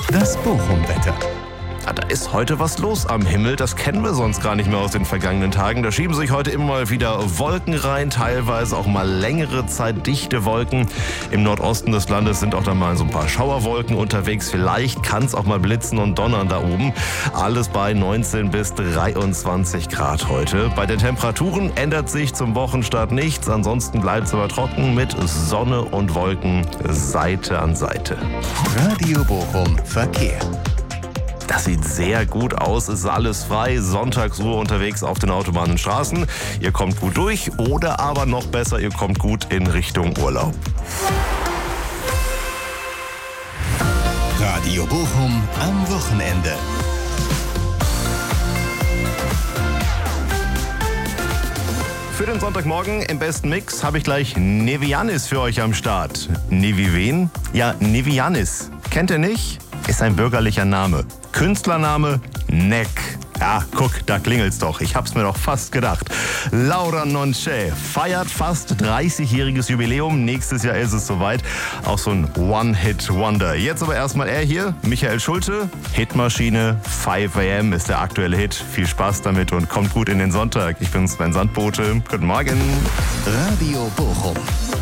Das Bochum-Wetter. Ja, da ist heute was los am Himmel. Das kennen wir sonst gar nicht mehr aus den vergangenen Tagen. Da schieben sich heute immer mal wieder Wolken rein, teilweise auch mal längere Zeit dichte Wolken. Im Nordosten des Landes sind auch dann mal so ein paar Schauerwolken unterwegs. Vielleicht kann es auch mal blitzen und donnern da oben. Alles bei 19 bis 23 Grad heute. Bei den Temperaturen ändert sich zum Wochenstart nichts. Ansonsten bleibt es aber trocken mit Sonne und Wolken Seite an Seite. Radio Bochum Verkehr. Das sieht sehr gut aus, ist alles frei, Sonntagsruhe unterwegs auf den Autobahnen und Straßen. Ihr kommt gut durch oder aber noch besser, ihr kommt gut in Richtung Urlaub. Radio Bochum am Wochenende. Für den Sonntagmorgen im besten Mix habe ich gleich Nevianis für euch am Start. Nevi wen? Ja, Nevianis. Kennt ihr nicht? Ist ein bürgerlicher Name. Künstlername Neck. Ja, guck, da klingelt's doch. Ich hab's mir doch fast gedacht. Laura Nonche feiert fast 30-jähriges Jubiläum. Nächstes Jahr ist es soweit. Auch so ein One-Hit-Wonder. Jetzt aber erstmal er hier, Michael Schulte. Hitmaschine, 5 AM ist der aktuelle Hit. Viel Spaß damit und kommt gut in den Sonntag. Ich bin Sven Sandbote. Guten Morgen. Radio Bochum.